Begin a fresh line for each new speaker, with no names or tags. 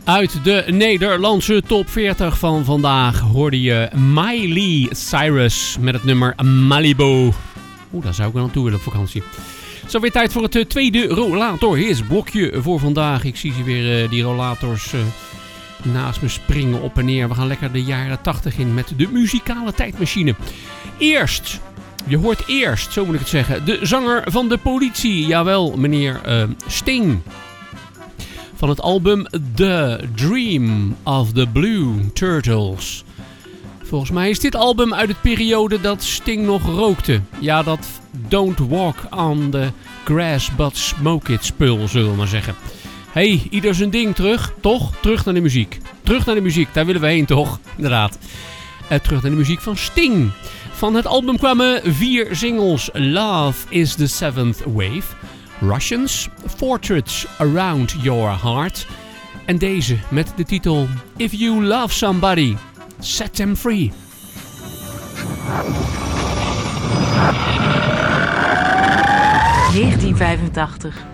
Uit de Nederlandse top 40 van vandaag hoorde je Miley Cyrus met het nummer Malibu. Daar zou ik wel naartoe willen op vakantie. Zo weer tijd voor het tweede rollator. Hier is het blokje voor vandaag. Ik zie ze weer, die rollators naast me springen op en neer. We gaan lekker de jaren 80 in met de muzikale tijdmachine. Je hoort eerst, zo moet ik het zeggen, de zanger van de Politie. Jawel, meneer Sting. Van het album The Dream of the Blue Turtles. Volgens mij is dit album uit de periode dat Sting nog rookte. Ja, dat Don't Walk on the Grass but Smoke It spul, zullen we maar zeggen. Hey, ieder zijn ding terug, toch? Terug naar de muziek. Terug naar de muziek, daar willen we heen, toch? Inderdaad. Terug naar de muziek van Sting. Van het album kwamen 4 singles. Love is the Seventh Wave. Russians, Portraits Around Your Heart. En deze met de titel If You Love Somebody, Set Them Free.
...1985.